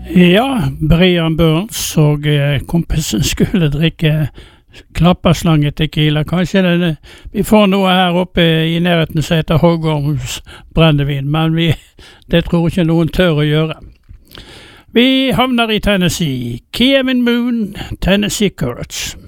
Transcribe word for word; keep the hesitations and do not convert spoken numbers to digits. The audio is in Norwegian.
Ja, Brian Burns og eh, kompisen skulle drikke klapperslange tequila. Kanskje det, vi får noe her oppe i nærheten som heter Hoggorms brennevin, men vi, det tror ikke noen tør å gjøre. Vi havner i Tennessee. Kevin Moon, Tennessee Courage.